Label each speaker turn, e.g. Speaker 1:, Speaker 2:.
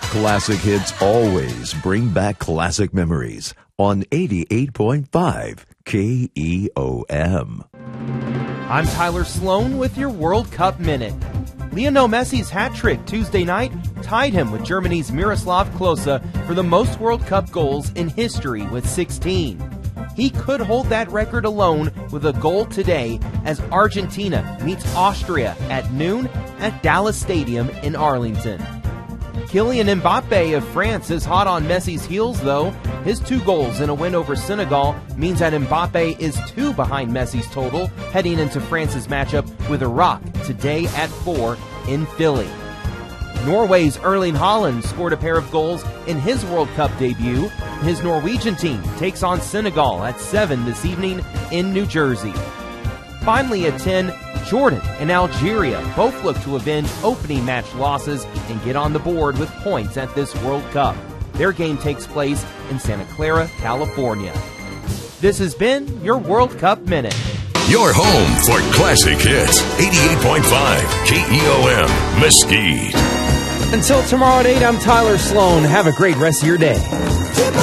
Speaker 1: Classic hits always bring back classic memories on 88.5 KEOM.
Speaker 2: I'm Tyler Sloan with your World Cup Minute. Lionel Messi's hat trick Tuesday night tied him with Germany's Miroslav Klose for the most World Cup goals in history with 16. He could hold that record alone with a goal today as Argentina meets Austria at noon at Dallas Stadium in Arlington. Kylian Mbappe of France is hot on Messi's heels, though. His 2 goals in a win over Senegal means that Mbappe is 2 behind Messi's total heading into France's matchup with Iraq today at 4 in Philly. Norway's Erling Haaland scored a pair of goals in his World Cup debut. His Norwegian team takes on Senegal at 7 this evening in New Jersey. Finally at 10, Jordan and Algeria both look to avenge opening match losses and get on the board with points at this World Cup. Their game takes place in Santa Clara, California. This has been your World Cup Minute.
Speaker 3: Your home for classic hits, 88.5 KEOM, Mesquite.
Speaker 2: Until tomorrow at 8, I'm Tyler Sloan. Have a great rest of your day.